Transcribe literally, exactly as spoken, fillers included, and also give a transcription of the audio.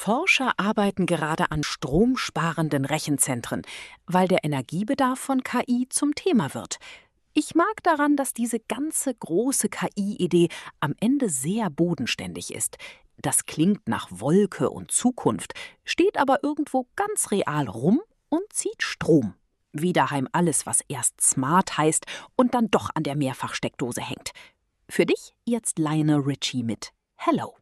Forscher arbeiten gerade an stromsparenden Rechenzentren, weil der Energiebedarf von K I zum Thema wird. Ich mag daran, dass diese ganze große K I-Idee am Ende sehr bodenständig ist. Das klingt nach Wolke und Zukunft, steht aber irgendwo ganz real rum und zieht Strom. Wie daheim alles, was erst smart heißt und dann doch an der Mehrfachsteckdose hängt. Für dich jetzt Lionel Richie mit Hello.